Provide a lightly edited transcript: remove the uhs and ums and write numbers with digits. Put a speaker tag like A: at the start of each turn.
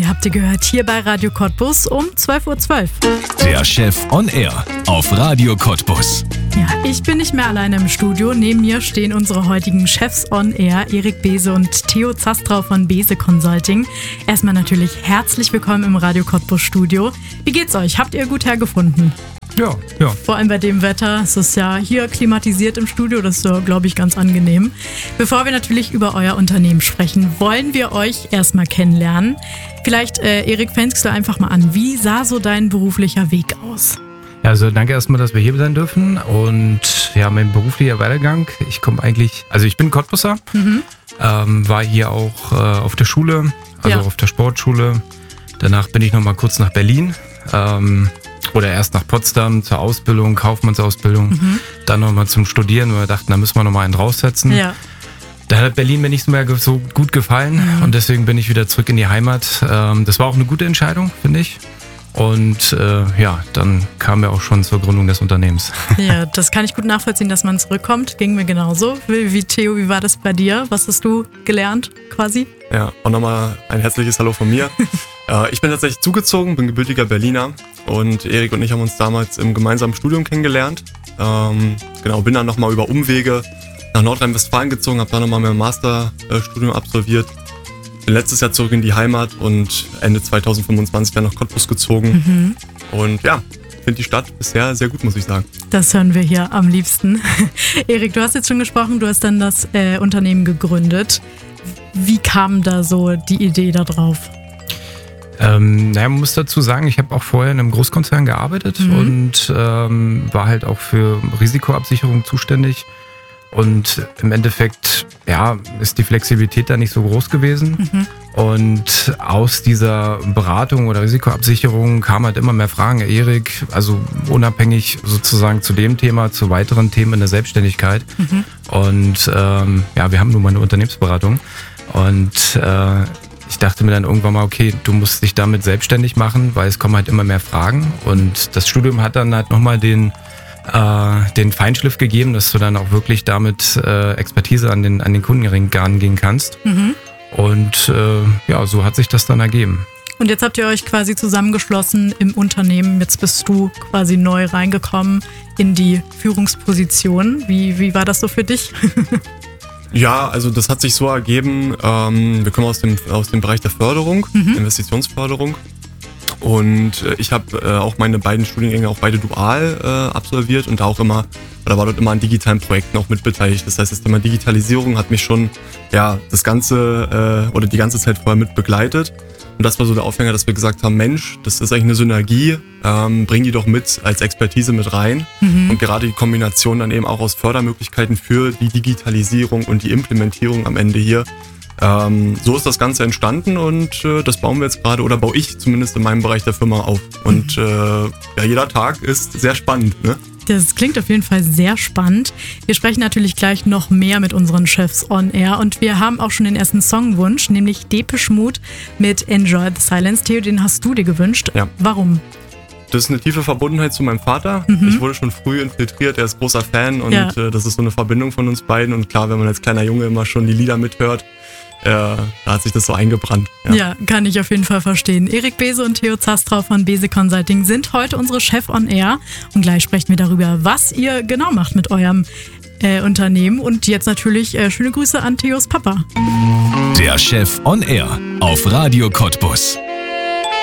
A: habt ihr gehört hier bei Radio Cottbus um 12:12 Uhr.
B: Der Chef on Air auf Radio Cottbus.
A: Ja, ich bin nicht mehr alleine im Studio. Neben mir stehen unsere heutigen Chefs on Air, Erik Bese und Theo Zastrau von Bese Consulting. Erstmal natürlich herzlich willkommen im Radio Cottbus Studio. Wie geht's euch? Habt ihr gut hergefunden?
C: Ja.
A: Vor allem bei dem Wetter. Es ist ja hier klimatisiert im Studio. Das ist so, glaube ich, ganz angenehm. Bevor wir natürlich über euer Unternehmen sprechen, wollen wir euch erstmal kennenlernen. Vielleicht, Erik, fängst du einfach mal an. Wie sah so dein beruflicher Weg aus?
C: Ja, also danke erstmal, dass wir hier sein dürfen. Und ja, mein beruflicher Werdegang. Ich bin Cottbusser. War hier auch auf der Schule, auf der Sportschule. Danach bin ich nochmal kurz nach Berlin. Oder erst nach Potsdam zur Ausbildung, Kaufmannsausbildung, dann nochmal zum Studieren, weil wir dachten, da müssen wir nochmal einen draufsetzen. Ja. Da hat Berlin mir nicht mehr so gut gefallen und deswegen bin ich wieder zurück in die Heimat. Das war auch eine gute Entscheidung, finde ich. Und dann kamen wir auch schon zur Gründung des Unternehmens.
A: Ja, das kann ich gut nachvollziehen, dass man zurückkommt. Ging mir genauso. Wie Theo, wie war das bei dir? Was hast du gelernt quasi?
D: Ja, und nochmal ein herzliches Hallo von mir. Ich bin tatsächlich zugezogen, bin gebürtiger Berliner und Erik und ich haben uns damals im gemeinsamen Studium kennengelernt. Bin dann nochmal über Umwege nach Nordrhein-Westfalen gezogen, habe dann nochmal mein Masterstudium absolviert. Bin letztes Jahr zurück in die Heimat und Ende 2025 dann nach Cottbus gezogen. Und ja, finde die Stadt bisher sehr gut, muss ich sagen.
A: Das hören wir hier am liebsten. Erik, du hast jetzt schon gesprochen, du hast dann das Unternehmen gegründet. Wie kam da so die Idee da drauf?
C: Man muss dazu sagen, ich habe auch vorher in einem Großkonzern gearbeitet und war halt auch für Risikoabsicherung zuständig. Und im Endeffekt, ist die Flexibilität da nicht so groß gewesen. Und aus dieser Beratung oder Risikoabsicherung kamen halt immer mehr Fragen. Erik, also unabhängig sozusagen zu dem Thema, zu weiteren Themen in der Selbstständigkeit. Und wir haben nun mal eine Unternehmensberatung. Und ich dachte mir dann irgendwann mal, okay, du musst dich damit selbstständig machen, weil es kommen halt immer mehr Fragen. Und das Studium hat dann halt nochmal den Feinschliff gegeben, dass du dann auch wirklich damit Expertise an den Kundenring gehen kannst. Und so hat sich das dann ergeben.
A: Und jetzt habt ihr euch quasi zusammengeschlossen im Unternehmen. Jetzt bist du quasi neu reingekommen in die Führungsposition. Wie war das so für dich?
D: Ja, also das hat sich so ergeben, wir kommen aus dem Bereich der Förderung, Investitionsförderung. Und ich habe auch meine beiden Studiengänge auch beide dual absolviert und war dort immer an digitalen Projekten auch mitbeteiligt. Das heißt, das Thema Digitalisierung hat mich schon die ganze Zeit vorher mit begleitet. Und das war so der Aufhänger, dass wir gesagt haben, Mensch, das ist eigentlich eine Synergie, bring die doch mit als Expertise mit rein. Und gerade die Kombination dann eben auch aus Fördermöglichkeiten für die Digitalisierung und die Implementierung am Ende hier. So ist das Ganze entstanden und das baue ich zumindest in meinem Bereich der Firma auf. Und jeder Tag ist sehr spannend, ne?
A: Das klingt auf jeden Fall sehr spannend. Wir sprechen natürlich gleich noch mehr mit unseren Chefs on Air und wir haben auch schon den ersten Songwunsch, nämlich Depeche Mode mit Enjoy the Silence. Theo, den hast du dir gewünscht.
D: Ja.
A: Warum?
D: Das ist eine tiefe Verbundenheit zu meinem Vater. Ich wurde schon früh infiltriert, er ist großer Fan und das ist so eine Verbindung von uns beiden. Und klar, wenn man als kleiner Junge immer schon die Lieder mithört, da hat sich das so eingebrannt.
A: Ja, kann ich auf jeden Fall verstehen. Erik Bese und Theo Zastrau von Bese Consulting sind heute unsere Chef on Air. Und gleich sprechen wir darüber, was ihr genau macht mit eurem Unternehmen. Und jetzt natürlich schöne Grüße an Theos Papa.
B: Der Chef on Air auf Radio Cottbus.